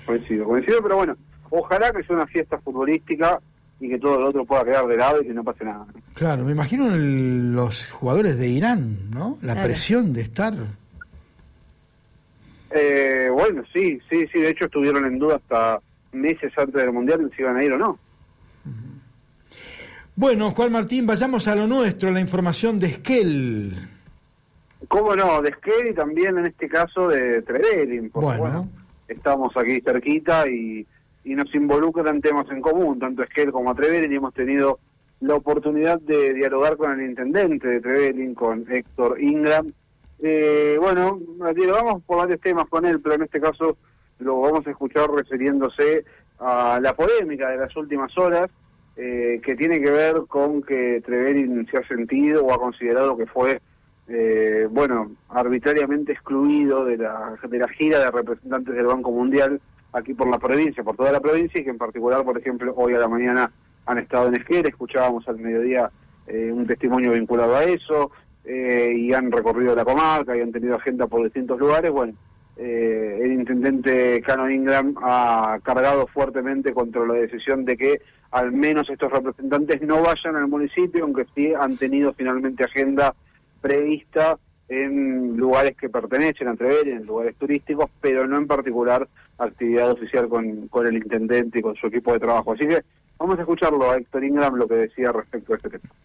Coincido, pero bueno, ojalá que sea una fiesta futbolística y que todo el otro pueda quedar de lado y que no pase nada. Claro, me imagino los jugadores de Irán, ¿no? La presión de estar... Bueno, sí, de hecho estuvieron en duda hasta meses antes del Mundial si iban a ir o no. Bueno, Juan Martín, vayamos a lo nuestro, la información de Esquel. ¿Cómo no? De Esquel y también en este caso de Trevelin, porque bueno, estamos aquí cerquita y nos involucran temas en común, tanto Esquel como a Trevelin, y hemos tenido la oportunidad de dialogar con el intendente de Trevelin, con Héctor Ingram. Bueno, dialogamos por varios temas con él, pero en este caso lo vamos a escuchar refiriéndose a la polémica de las últimas horas, que tiene que ver con que Trevelin se ha sentido o ha considerado que fue arbitrariamente excluido de la gira de representantes del Banco Mundial aquí por la provincia, por toda la provincia, y que en particular, por ejemplo, hoy a la mañana han estado en Esquel, escuchábamos al mediodía un testimonio vinculado a eso, y han recorrido la comarca y han tenido agenda por distintos lugares. Bueno, el intendente Cano Ingram ha cargado fuertemente contra la decisión de que al menos estos representantes no vayan al municipio, aunque sí han tenido finalmente agenda prevista en lugares que pertenecen a Trevelin, en lugares turísticos, pero no en particular actividad oficial con el intendente y con su equipo de trabajo. Así que vamos a escucharlo a Héctor Ingram lo que decía respecto a este tema.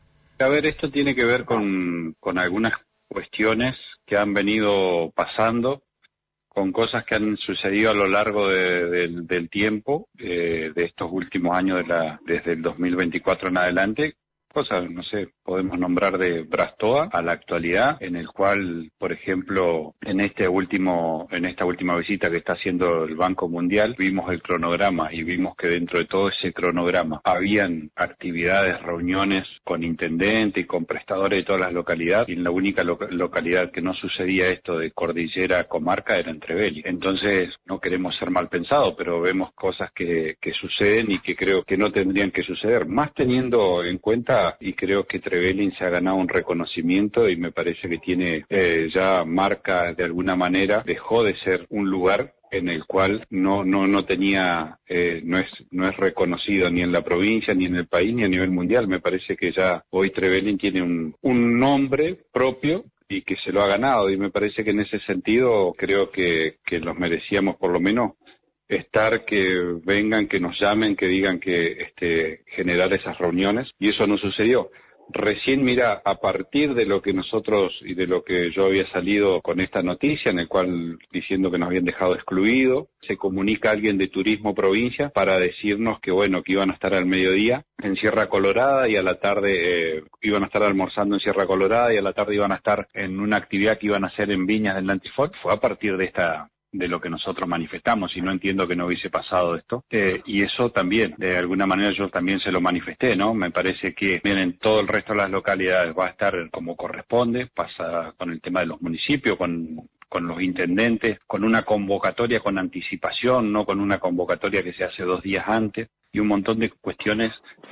A ver, esto tiene que ver con algunas cuestiones que han venido pasando, con cosas que han sucedido a lo largo del tiempo, de estos últimos años, desde el 2024 en adelante. Cosas, no sé, podemos nombrar de Brastoa a la actualidad, en el cual, por ejemplo, en esta última visita que está haciendo el Banco Mundial, vimos el cronograma y vimos que dentro de todo ese cronograma habían actividades, reuniones con intendentes y con prestadores de todas las localidades, y en la única localidad que no sucedía esto de cordillera comarca era en Trevelin. Entonces, no queremos ser mal pensados, pero vemos cosas que suceden y que creo que no tendrían que suceder, más teniendo en cuenta, y creo que Trevelin se ha ganado un reconocimiento y me parece que tiene ya marca de alguna manera, dejó de ser un lugar en el cual no tenía, no es reconocido ni en la provincia, ni en el país, ni a nivel mundial. Me parece que ya hoy Trevelin tiene un nombre propio y que se lo ha ganado, y me parece que en ese sentido creo que los merecíamos por lo menos estar, que vengan, que nos llamen, que digan que generar esas reuniones, y eso no sucedió. Recién, mira, a partir de lo que nosotros y de lo que yo había salido con esta noticia, en el cual diciendo que nos habían dejado excluido, se comunica alguien de Turismo Provincia para decirnos que bueno, que iban a estar al mediodía en Sierra Colorada y a la tarde iban a estar almorzando en Sierra Colorada y a la tarde iban a estar en una actividad que iban a hacer en Viñas del Antifort. Fue a partir de lo que nosotros manifestamos, y no entiendo que no hubiese pasado esto, y eso también, de alguna manera yo también se lo manifesté, ¿no? Me parece que en todo el resto de las localidades va a estar como corresponde, pasa con el tema de los municipios, con los intendentes, con una convocatoria con anticipación, no con una convocatoria que se hace 2 días antes, y un montón de cuestiones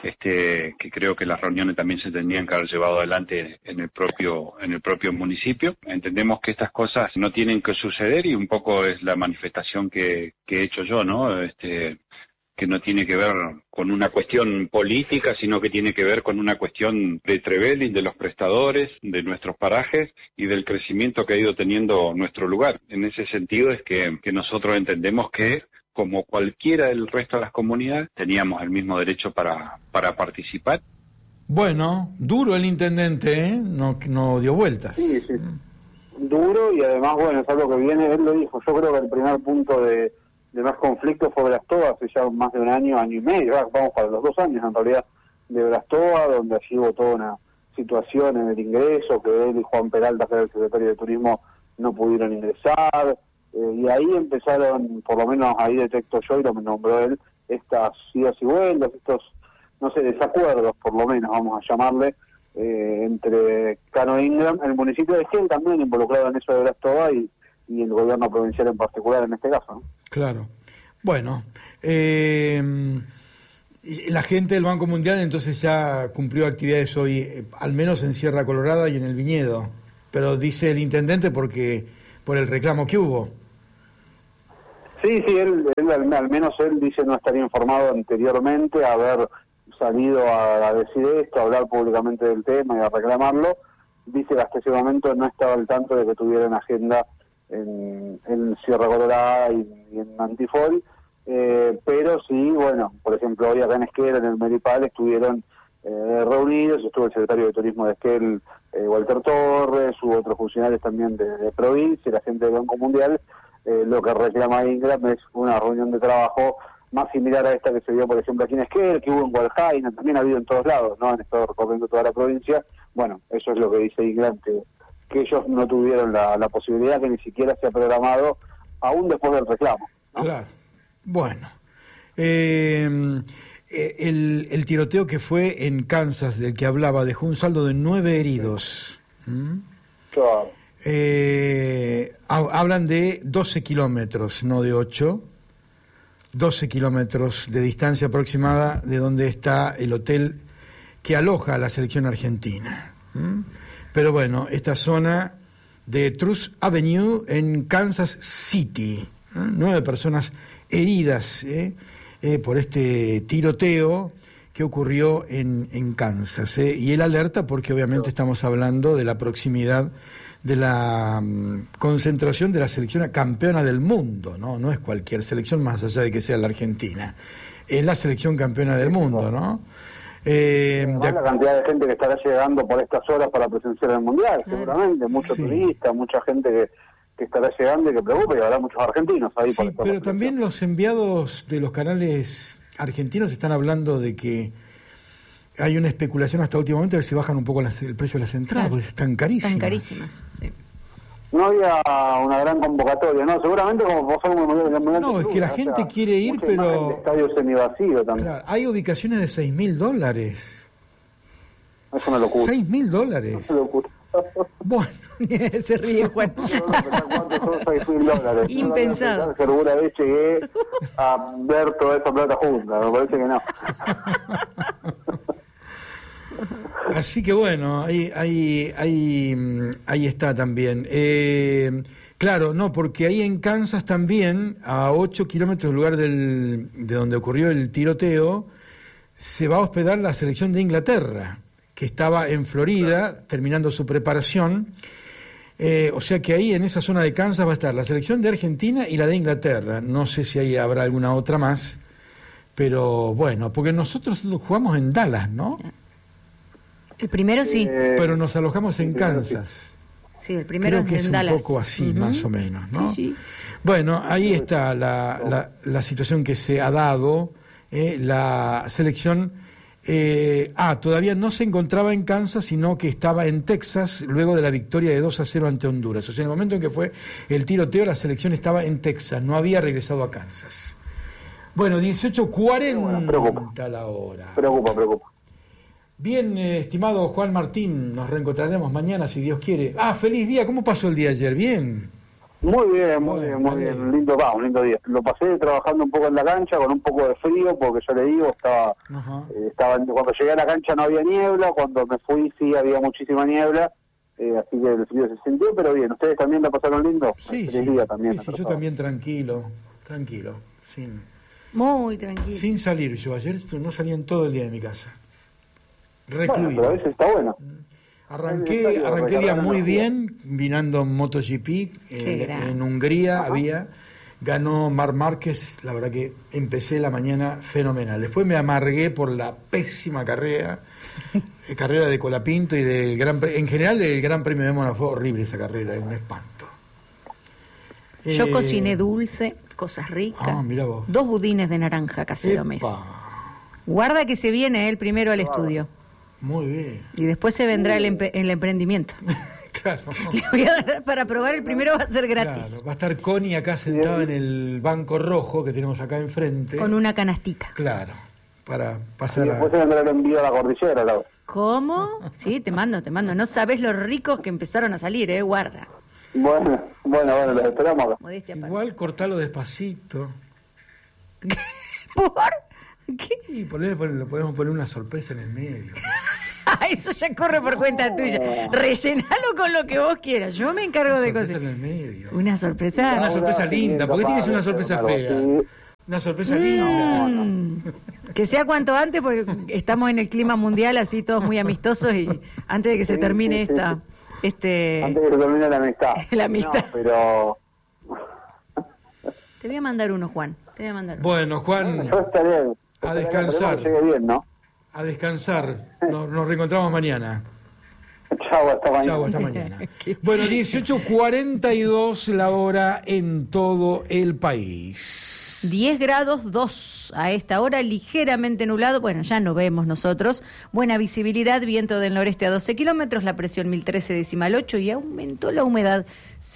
que creo que las reuniones también se tendrían que haber llevado adelante en el propio municipio. Entendemos que estas cosas no tienen que suceder, y un poco es la manifestación que he hecho yo, ¿no? Que no tiene que ver con una cuestión política, sino que tiene que ver con una cuestión de Trevelin, de los prestadores, de nuestros parajes y del crecimiento que ha ido teniendo nuestro lugar. En ese sentido es que nosotros entendemos que, como cualquiera del resto de las comunidades, teníamos el mismo derecho para participar. Bueno, duro el intendente, ¿eh? No dio vueltas. Sí. Duro, y además, bueno, es algo que viene, él lo dijo, yo creo que el primer punto de más conflicto fue Brastoa, hace ya más de un año y medio, vamos para los 2 años en realidad, de Brastoa, donde allí hubo toda una situación en el ingreso, que él y Juan Peralta, que era el secretario de Turismo, no pudieron ingresar, y ahí empezaron, por lo menos ahí detecto yo, y lo nombró él, estas idas y vueltas, estos, no sé, desacuerdos, por lo menos, vamos a llamarle, entre Cano Ingram, el municipio de Esquel también involucrado en eso de Brastoa, y el gobierno provincial en particular en este caso, ¿no? Claro. Bueno, la gente del Banco Mundial entonces ya cumplió actividades hoy, al menos en Sierra Colorada y en el Viñedo, pero dice el intendente por el reclamo que hubo. Sí, él al menos él dice no estaría informado anteriormente a haber salido a decir esto, a hablar públicamente del tema y a reclamarlo. Dice que hasta ese momento no estaba al tanto de que tuvieran agenda en Sierra Colorada y en Antifol, pero sí, bueno, por ejemplo, hoy acá en Esquel, en el Meripal, estuvieron reunidos, estuvo el secretario de Turismo de Esquel, Walter Torres, hubo otros funcionarios también de provincia y la gente del Banco Mundial. Lo que reclama Ingram es una reunión de trabajo más similar a esta que se dio, por ejemplo, aquí en Esquel, que hubo en Hualjaina, también ha habido en todos lados, ¿no? Han estado recorriendo toda la provincia. Bueno, eso es lo que dice Ingram, que ellos no tuvieron la posibilidad, que ni siquiera se ha programado, aún después del reclamo, ¿no? Claro. Bueno. El tiroteo que fue en Kansas, del que hablaba, dejó un saldo de 9 heridos. Claro. Hablan de 12 kilómetros, no de 8. 12 kilómetros de distancia aproximada de donde está el hotel que aloja a la selección argentina. Pero bueno, esta zona de Truth Avenue en Kansas City. 9 personas heridas por este tiroteo que ocurrió en Kansas. Y él alerta porque obviamente estamos hablando de la proximidad de la concentración de la selección campeona del mundo, ¿no? No es cualquier selección, más allá de que sea la Argentina. Es la selección campeona del mundo, ¿no? La cantidad de gente que estará llegando por estas horas para presenciar el Mundial, seguramente, muchos turistas, mucha gente que estará llegando y que preocupa, y habrá muchos argentinos ahí. Sí, pero también los enviados de los canales argentinos están hablando de que hay una especulación hasta últimamente a ver si bajan un poco el precio de las entradas, porque están carísimas. Están carísimas, sí. No había una gran convocatoria, ¿no? Seguramente como pasó con el Mundial. No, es que la gente quiere ir, pero... El estadio semivacío también. Claro, hay ubicaciones de $6.000. Es una locura. $6.000. Es una locura. Bueno. Se ríe Juan. ¿Cuántos son $6.000? Impensado. Que alguna vez llegué a ver toda esa plata junta, me parece que no. Así que bueno, ahí está también. Claro, no, porque ahí en Kansas también, a 8 kilómetros del lugar de donde ocurrió el tiroteo, se va a hospedar la selección de Inglaterra, que estaba en Florida, terminando su preparación. O sea que ahí en esa zona de Kansas va a estar la selección de Argentina y la de Inglaterra. No sé si ahí habrá alguna otra más, pero bueno, porque nosotros jugamos en Dallas, ¿no? El primero sí. Pero nos alojamos en Kansas. Sí, el primero creo que es en Dallas. un poco así, más o menos, ¿no? Sí, sí. Bueno, ahí está la situación que se ha dado. La selección todavía no se encontraba en Kansas, sino que estaba en Texas luego de la victoria de 2-0 ante Honduras. O sea, en el momento en que fue el tiroteo, la selección estaba en Texas, no había regresado a Kansas. Bueno, 18:40 la hora. Preocupa. Bien, estimado Juan Martín, nos reencontraremos mañana si Dios quiere. Feliz día, ¿cómo pasó el día ayer? ¿Bien? Muy bien. Un lindo día. Lo pasé trabajando un poco en la cancha, con un poco de frío, porque yo le digo, estaba cuando llegué a la cancha no había niebla, cuando me fui sí había muchísima niebla, así que el frío se sintió, pero bien. ¿Ustedes también la pasaron lindo? Sí, día también, sí, yo también tranquilo, muy tranquilo. Sin salir yo, ayer no salía en todo el día de mi casa. Recluido. Bueno, pero a veces está bueno. Arranqué el día muy bien, vinando en MotoGP, en Hungría ganó Marc Márquez, la verdad que empecé la mañana fenomenal. Después me amargué por la pésima carrera de Colapinto y en general del Gran Premio de Mónaco. Fue horrible esa carrera, es un espanto. Yo cociné dulce, cosas ricas. Mirá vos. 2 budines de naranja casero me hice. Guarda que se viene el primero al estudio. Muy bien. Y después se vendrá el emprendimiento. Claro. Le voy a dar, para probar el primero va a ser gratis. Claro. Va a estar Connie acá sentada en el banco rojo que tenemos acá enfrente. Con una canastita. Claro, para pasar. Y después se vendrá el envío a la cordillera, Laura. ¿Cómo? Sí, te mando. No sabes los ricos que empezaron a salir, guarda. Bueno, los esperamos acá. Igual cortalo despacito. ¿Por qué? Y le podemos poner una sorpresa en el medio. Eso ya corre por cuenta tuya. Rellenalo con lo que vos quieras. Yo me encargo de cosas. En el medio. Una sorpresa. Una sorpresa linda. ¿Por qué tienes una sorpresa fea? Una sorpresa linda. Que sea cuanto antes, porque estamos en el clima mundial, así todos muy amistosos, y antes de que se termine esta... Antes de que termine la amistad. La amistad. No, pero... Te voy a mandar uno, Juan. Te voy a mandar uno. Bueno, Juan, Yo estaré... a descansar. Que llegue bien, ¿no? A descansar. Nos reencontramos mañana. Chau, hasta mañana. Chau, hasta mañana. Bueno, 18:42 la hora en todo el país. 10 grados 2 a esta hora, ligeramente nublado. Bueno, ya no vemos nosotros. Buena visibilidad, viento del noreste a 12 kilómetros, la presión 1013,8 y aumentó la humedad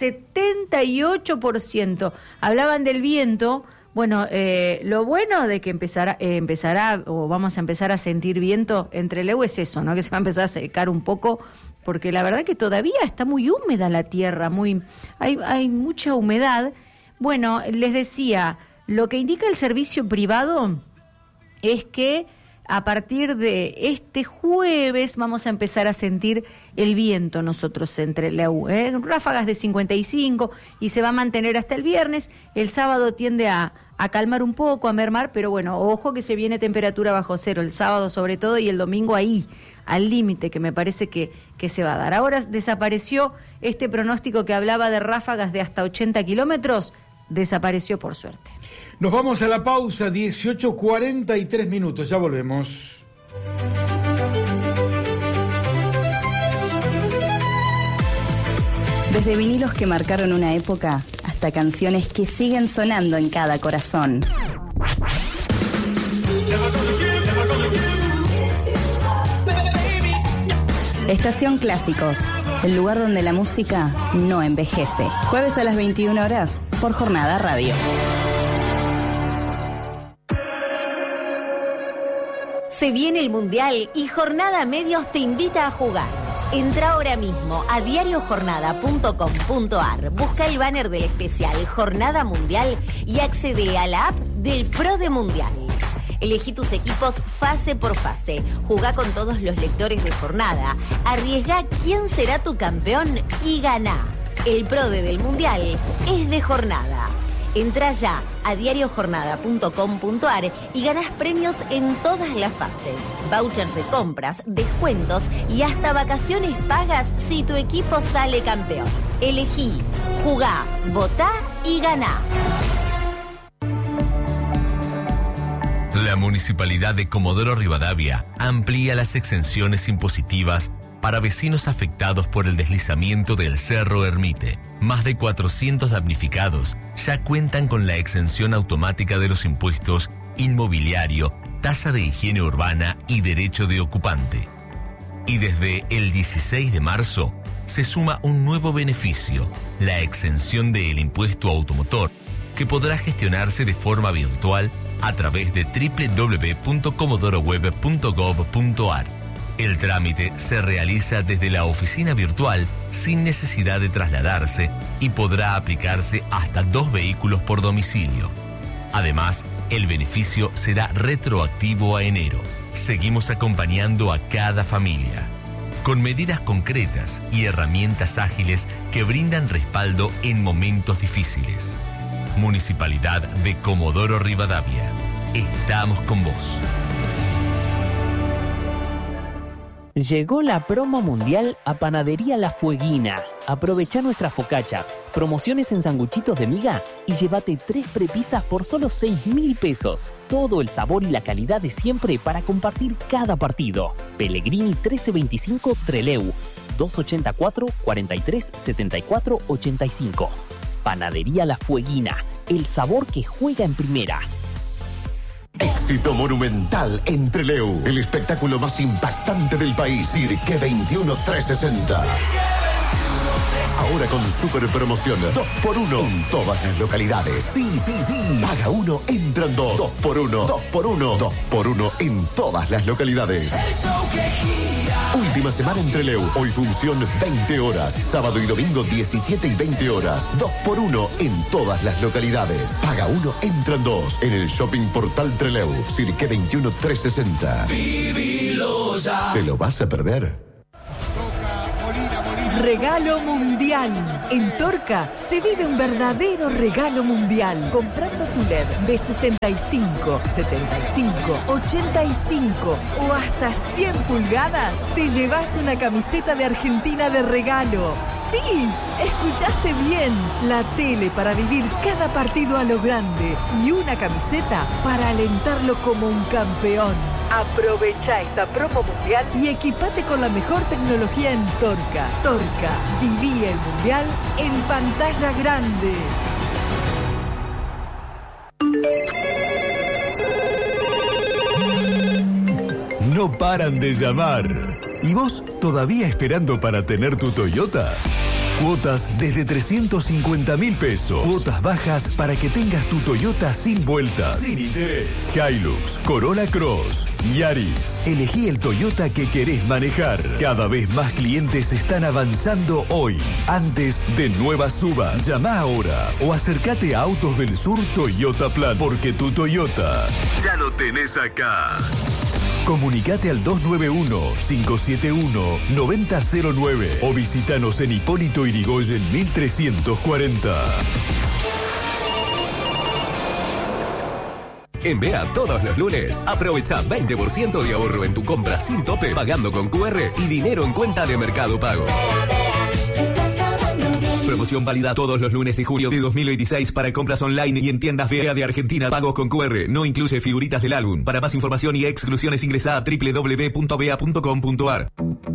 78%. Hablaban del viento. Bueno, lo bueno de que empezará o vamos a empezar a sentir viento entre Leu es eso, ¿no? Que se va a empezar a secar un poco, porque la verdad que todavía está muy húmeda la tierra, hay mucha humedad. Bueno, les decía, lo que indica el servicio privado es que a partir de este jueves vamos a empezar a sentir el viento nosotros entre Leu, ráfagas de 55 y se va a mantener hasta el viernes. El sábado tiende a calmar un poco, a mermar, pero bueno, ojo que se viene temperatura bajo cero el sábado sobre todo y el domingo ahí, al límite, que me parece que se va a dar. Ahora desapareció este pronóstico que hablaba de ráfagas de hasta 80 kilómetros, desapareció por suerte. Nos vamos a la pausa, 18:43 minutos, ya volvemos. Desde vinilos que marcaron una época hasta canciones que siguen sonando en cada corazón. Estación Clásicos, el lugar donde la música no envejece. Jueves a las 21 horas por Jornada Radio. Se viene el Mundial y Jornada Medios te invita a jugar. Entra ahora mismo a diariojornada.com.ar, busca el banner del especial Jornada Mundial y accede a la app del Pro de Mundial. Elegí tus equipos fase por fase, jugá con todos los lectores de Jornada, arriesgá quién será tu campeón y ganá. El Pro del Mundial es de Jornada. Entra ya a diariojornada.com.ar y ganás premios en todas las fases. Vouchers de compras, descuentos y hasta vacaciones pagas si tu equipo sale campeón. Elegí, jugá, votá y ganá. La Municipalidad de Comodoro Rivadavia amplía las exenciones impositivas para vecinos afectados por el deslizamiento del Cerro Ermite. Más de 400 damnificados ya cuentan con la exención automática de los impuestos inmobiliario, tasa de higiene urbana y derecho de ocupante. Y desde el 16 de marzo se suma un nuevo beneficio, la exención del impuesto automotor, que podrá gestionarse de forma virtual a través de www.comodoroweb.gov.ar. El trámite se realiza desde la oficina virtual sin necesidad de trasladarse y podrá aplicarse hasta 2 vehículos por domicilio. Además, el beneficio será retroactivo a enero. Seguimos acompañando a cada familia, con medidas concretas y herramientas ágiles que brindan respaldo en momentos difíciles. Municipalidad de Comodoro Rivadavia. Estamos con vos. Llegó la promo mundial a Panadería La Fueguina. Aprovecha nuestras focachas, promociones en sanguchitos de miga y llévate 3 prepisas por solo 6.000 pesos. Todo el sabor y la calidad de siempre para compartir cada partido. Pellegrini 1325 Trelew, 284 43 74 85. Panadería La Fueguina, el sabor que juega en primera. Éxito monumental en Trelew. El espectáculo más impactante del país. Cirque 21 360. Ahora con super promoción 2x1 en todas las localidades. Sí. Paga 1, entran 2. 2x1. 2x1 en todas las localidades. Última semana en Trelew. Hoy función 20 horas. Sábado y domingo 17 y 20 horas. 2x1 en todas las localidades. Paga 1, entran 2. En el Shopping Portal Trelew. Cirque 21360. Vivilo ya. ¿Te lo vas a perder? Regalo mundial. En Torca se vive un verdadero regalo mundial. Comprando tu LED de 65, 75, 85 o hasta 100 pulgadas, te llevas una camiseta de Argentina de regalo. ¡Sí! Escuchaste bien. La tele para vivir cada partido a lo grande y una camiseta para alentarlo como un campeón. Aprovecha esta promo mundial y equipate con la mejor tecnología en Torca. Torca, viví el mundial en pantalla grande. No paran de llamar. ¿Y vos todavía esperando para tener tu Toyota? Cuotas desde 350.000 pesos. Cuotas bajas para que tengas tu Toyota sin vueltas. Sin interés. Hilux, Corolla Cross, Yaris. Elegí el Toyota que querés manejar. Cada vez más clientes están avanzando hoy. Antes de nuevas subas. Llama ahora o acércate a Autos del Sur Toyota Plan. Porque tu Toyota ya lo tenés acá. Comunicate al 291-571-9009 o visitanos en Hipólito Yrigoyen 1340. En BEA todos los lunes, aprovecha 20% de ahorro en tu compra sin tope, pagando con QR y dinero en cuenta de Mercado Pago. Promoción válida todos los lunes de julio de 2016 para compras online y en tiendas BEA de Argentina. Pagos con QR. No incluye figuritas del álbum. Para más información y exclusiones ingresa a www.bea.com.ar.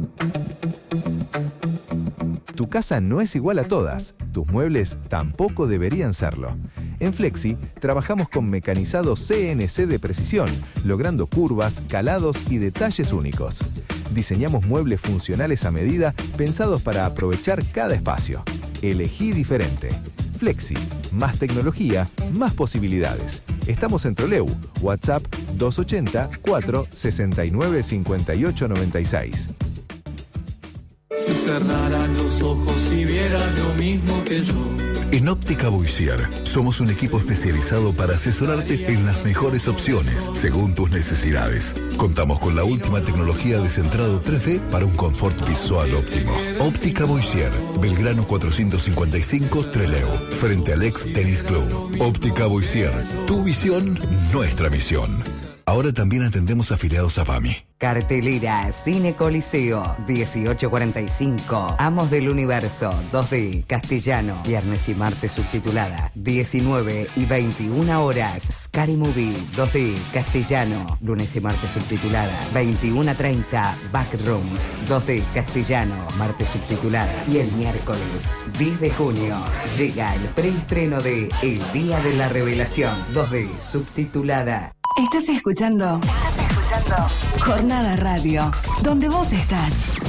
Tu casa no es igual a todas. Tus muebles tampoco deberían serlo. En Flexi trabajamos con mecanizado CNC de precisión, logrando curvas, calados y detalles únicos. Diseñamos muebles funcionales a medida, pensados para aprovechar cada espacio. Elegí diferente. Flexi, más tecnología, más posibilidades. Estamos en Trelew. WhatsApp 280 4 69 58 96. Si cerraran los ojos y vieran lo mismo que yo. En Óptica Boissier somos un equipo especializado para asesorarte en las mejores opciones según tus necesidades. Contamos con la última tecnología de centrado 3D para un confort visual óptimo. Óptica Boissier, Belgrano 455 Trelew, frente al ex Tennis Club. Óptica Boissier, tu visión, nuestra misión. Ahora también atendemos afiliados a PAMI. Cartelera Cine Coliseo 18:45. Amos del Universo 2D Castellano. Viernes y martes subtitulada 19 y 21 horas. Scary Movie 2D Castellano. Lunes y martes subtitulada 21:30. Backrooms 2D Castellano. Martes subtitulada. Y el miércoles 10 de junio llega el preestreno de El Día de la Revelación 2D subtitulada. Estás escuchando Jornada Radio, donde vos estás.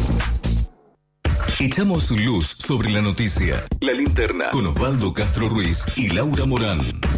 Echamos luz sobre la noticia. La Linterna con Osvaldo Castro Ruiz y Laura Morán.